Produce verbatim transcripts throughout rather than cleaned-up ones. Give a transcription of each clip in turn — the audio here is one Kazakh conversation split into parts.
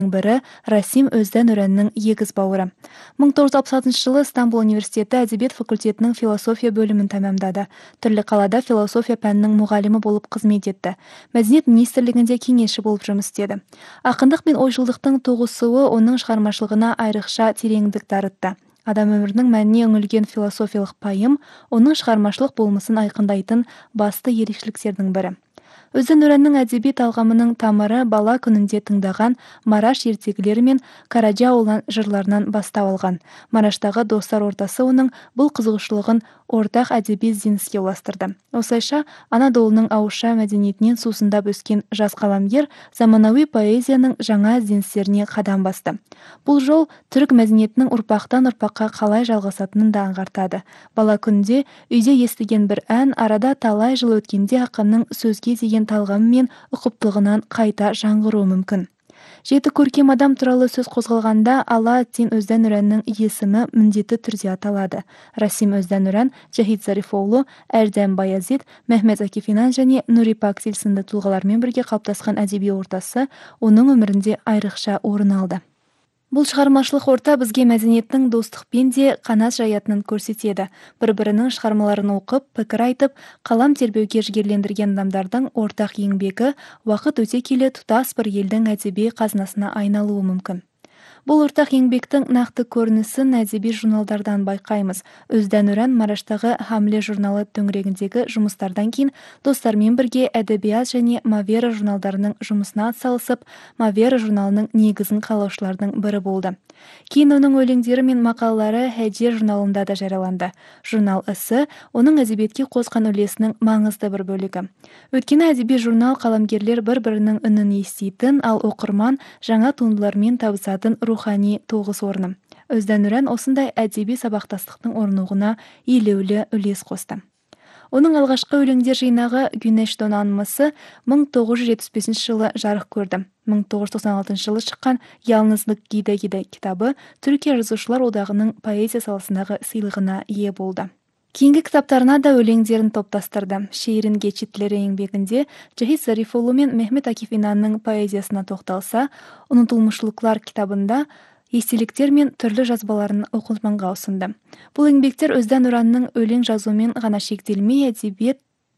бірі Расим Өзden Өреннің егіз бауыры. мың тоғыз жүз алпыс алтыншы жылы Стамбул университеті әдебиет факультетінің философия бөлімін тәмамдады. Түрлі қалада философия пәнінің мұғалімі болып қызмет етті. Мәдениет министрлігінде кеңесші болып жұмыс істеді. Ақындық пен ойшылдықтың тоғысуы оның шығармашылығына айрықша тереңдік дарытты. Адам өмірінің мәніне үңілген философиялық пайым оның шығармашылық болмысын айқындайтын басты ерекшеліктердің бірі. Өзden Өреннің әдеби талғамының тамыры бала күнінде тыңдаған Мараш ертегілері мен Караджа Оğlan жырларынан бастау алған. Мараштағы достар ортасы оның бұл қызығушылығын ортақ әдеби ізденіске ұластырды. Осылайша Анадолының ауызша мәдениетінен сусындап өскен жас қаламгер заманауи поэзияның жаңа ізденістеріне қадам басты. Бұл жол түрік мәдениетінің ұрпақтан ұрпаққа қалай жалғасатынын да аңғартады. Бала күнде үйде естіген бір ән арада талай жыл өткенде ақынның сөзге деген талғамы мен ұқыптылығынан қайта жаңғыруы мүмкін. Жеті көркем адам туралы сөз қозғалғанда Алааддин Өзden Өреннің есімі міндетті түрде аталады. Расим Өзden Өрен, Жахид Зарифоğlu, Erdem Баязид, Мехмет Акиф Инан және Нурипак сынды тұлғалармен бірге қалыптасқан әдеби ортасы оның өмірінде айрықша орын алды. Бұл шығармашылық орта бізге мәдениеттің достықпен де қанат жаятынын көрсетеді. Бір-бірінің шығармаларын оқып, пікір айтып, қалам тербеуге жігерлендірген адамдардың ортақ еңбегі уақыт өте келе тұтас бір елдің әдеби қазынасына айналуы мүмкін. Бұл ортақ еңбектің нақты көрінісін әдеби журналдардан байқаймыз. Өзden Өрен Мараштағы Хамле журналы төңірегіндегі жұмыстардан кейін достармен бірге әдебиет және Мавера журналдарының жұмысына атсалысып, Мавера журналының негізін қалаушылардың бірі болды. Кейін оның өлеңдері мен мақалалары Хәдже журналында да жарияланды. Журнал ісі оның әдебиетке қосқан үлесінің маңызды бір бөлігі. Өйткені әдеби журнал қаламгерлер бір-бірінің үнін еститін, ал оқырман жаңа туындылармен табысатын рухани тоғыз орны. Өзden Өрен осындай әдеби сабақтастықтың орнығуына елеулі үлес қосты. Оның алғашқы өлеңдер жинағы Güneş Donanması мың тоғыз жүз жетпіс бесінші жылы жарық көрді. мың тоғыз жүз тоқсан алтыншы жылы шыққан Yalnızlık Gide Gide кітабы Түркия жазушылар одағының поэзия саласындағы сыйлығына ие болды. Кейінгі кітаптарына да өлеңдерін топтастырды. Шейірін geçitlері еңбегінде Жахид Зарифоğlu мен Мехмет Акиф Инанның поэзиясына тоқталса, Ұмытылмышлықлар кітабында естеліктер мен түрлі жазбаларын оқырманға ұсынды. Бұл еңбектер Өзden Өреннің өлең жазумен ғана шектелмей әдебиет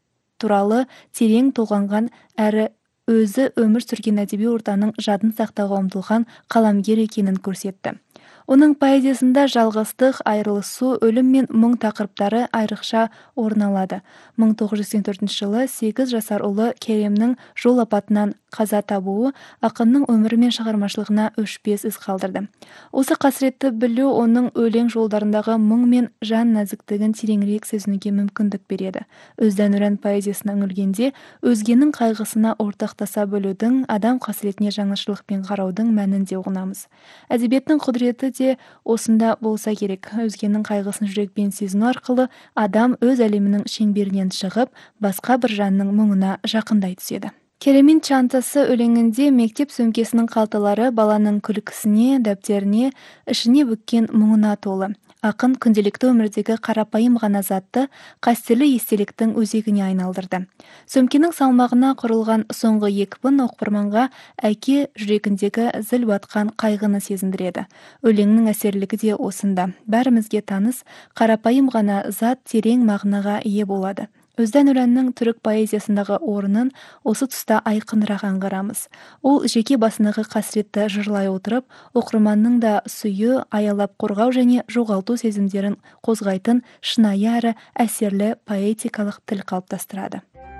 туралы терең толғанған әрі өзі өмір сүрген әдеби ортаның жадын сақтауға ұмтылған қаламгер екенін көрсетті. Оның поэзиясында жалғыздық, айырылысу, өлім мен мұң тақырыптары айрықша орын алады. мың тоғыз жүз сексен төртінші жылы сегіз жасар ұлы Керемнің жол апатынан қаза табуы ақынның өмірі мен шығармашылығына өшпес із қалдырды. Осы қасіретті білу оның өлең жолдарындағы мұң мен жан нәзіктігін тереңірек сезінуге мүмкіндік береді. Өзden Өрен поэзиясына үңілгенде өзгенің қайғысына ортақтаса бөлудің, адам қасіретіне жаңашылықпен қараудың мәнін де ұғынамыз. Әдебиеттің құдіреті де осында болса керек. Өзгенің қайғысын жүрекпен сезіну арқылы адам өз әлемінің шеңберінен шығып, басқа бір жанның мұңына жақындай түседі. Керемин чантасы өлеңінде мектеп сөмкесінің қалталары баланың күлкісіне, дәптеріне, ішіне бүккен мұңына толы. Ақын күнделікті өмірдегі қарапайым ғана затты қастерлі естеліктің өзегіне айналдырды. Сөмкенің салмағына құрылған соңғы екпін оқырманға әке жүрегіндегі зіл батқан қайғыны сезіндіреді. Өлеңнің әсерлігі де осында. Бәрімізге таныс, қарапайым ғана зат терең мағынаға ие болады. Өзden Өреннің түрік поэзиясындағы орынын осы тұста айқынырақ аңғарамыз. Ол жеке басындағы қасіретті жырлай отырып, оқырманның да сүйі, аялап қорғау және жоғалту сезімдерін қозғайтын шынайы әрі әсерлі поэтикалық тіл қалыптастырады.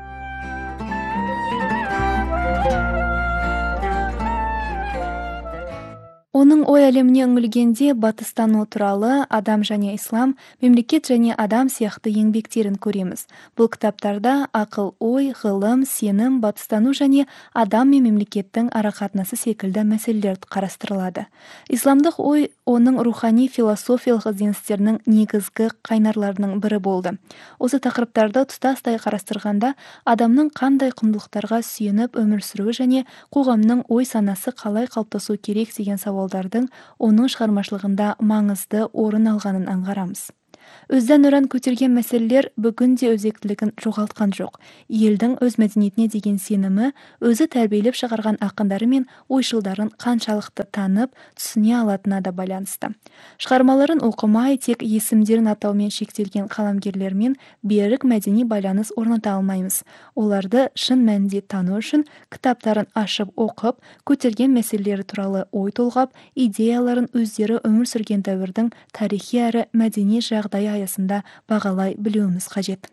Оның ой әлеміне үңілгенде батыстану туралы, адам және ислам, мемлекет және адам сияқты еңбектерін көреміз. Бұл кітаптарда ақыл, ой, ғылым, сенім, батыстану және адам мен мемлекеттің арақатынасы секілді мәселелер қарастырылады. Исламдық ой оның рухани философиялық ізденістерінің негізгі қайнарларының бірі болды. Осы тақырыптарды тұтастай қарастырғанда адамның қандай құндылықтарға сүйеніп өмір сүруі және қоғамның ой санасы қалай қалыптасу керек деген сауалдардың оның шығармашылығында маңызды орын алғанын аңғарамыз. Өзден өрен көтерген мәселелер бүгінде өзектілігін жоғалтқан жоқ. Елдің өз мәдениетіне деген сенімі, өзі тәрбиелеп шығарған ақындары мен ойшылдарын қаншалықты танып, түсіне алатынына да байланысты. Шығармаларын оқымай, тек есімдерін атаумен шектелген қаламгерлермен берік мәдени байланыс орната алмаймыз. Оларды шын мәнінде тану үшін кітаптарын ашып оқып, көтерген мәселелері туралы ой толғап, идеяларын өздері өмір сүрген дәуірдің тарихи әрі мәдени жағдайы аясында бағалай білуіміз қажет.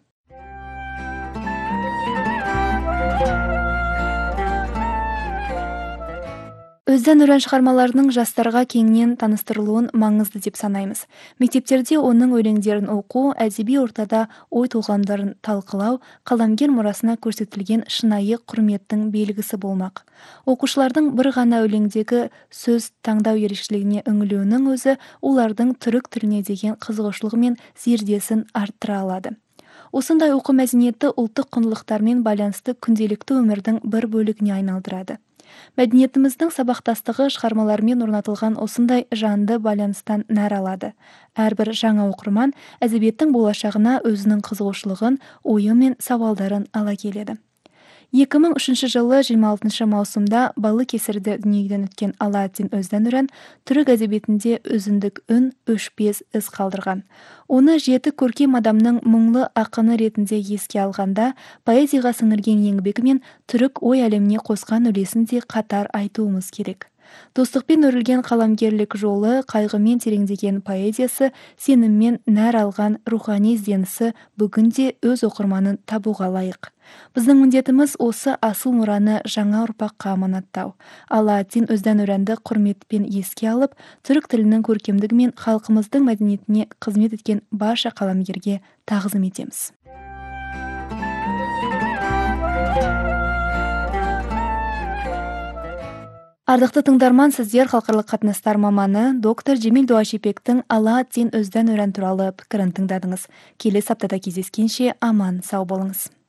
Өзден өрен шығармаларының жастарға кеңінен таныстырылуын маңызды деп санаймыз. Мектептерде оның өлеңдерін оқу, әдеби ортада ой толғамдарын талқылау, қаламгер мұрасына көрсетілген шынайы құрметтің белгісі болмақ. Оқушылардың бір ғана өлеңдегі сөз таңдау ерекшелігіне үңілуінің өзі олардың түрік тіліне деген қызығушылығы мен зердесін арттыра алады. Осындай оқу мәдениеті ұлттық құндылықтармен байланысты күнделікті өмірдің бір бөлігіне айналдырады. Мәдениетіміздің сабақтастығы шығармалармен орнатылған осындай жанды байланыстан нәр алады. Әрбір жаңа оқырман әдебиеттің болашағына өзінің қызығушылығын, ойы мен сауалдарын ала келеді. екі мың үшінші жылы жиырма алтыншы маусымда Балыкесірде дүниеден өткен Алааддин Өзденөрен түрік әдебиетінде өзіндік үн, өшпес із қалдырған. Оны жеті көркем адамның мұңлы ақыны ретінде еске алғанда, поэзияға сіңірген еңбегі мен түрік ой әлеміне қосқан үлесін де қатар айтуымыз керек. Достықпен өрілген қаламгерлік жолы, қайғымен тереңдеген поэзиясы, сеніммен нәр алған рухани ізденісі бүгінде өз оқырманын табуға лайық. Біздің міндетіміз осы асыл мұраны жаңа ұрпаққа аманаттау. Алааддин Өзденөренді құрметпен еске алып, түрік тілінің көркемдігі мен халқымыздың мәдениетіне қызмет еткен барша қаламгерге тағзым етеміз. Ардақты тыңдарман, сіздер халықаралық қатынастар маманы доктор Жемил Дуашипектің Алааддин Өзденөрен туралы пікірін тыңдадыңыз. Келесі аптада кездескенше аман сау болыңыз.